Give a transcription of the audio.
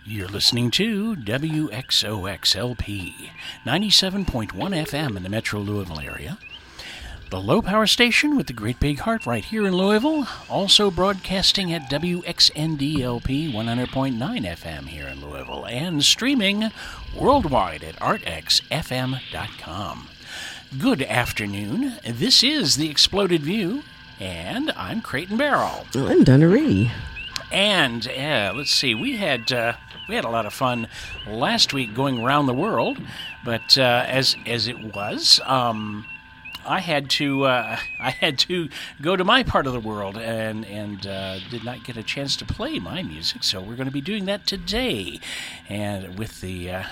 You're listening to WXOXLP, 97.1 FM in the Metro Louisville area. The low power station with the great big heart right here in Louisville, also broadcasting at WXNDLP 100.9 FM here in Louisville, and streaming worldwide at artxfm.com. Good afternoon. This is The Exploded View, and I'm Creighton Barrow. I'm Donna Ree. And let's see, we had a lot of fun last week going around the world, but as it was, I had to go to my part of the world and did not get a chance to play my music, so we're going to be doing that today, and with the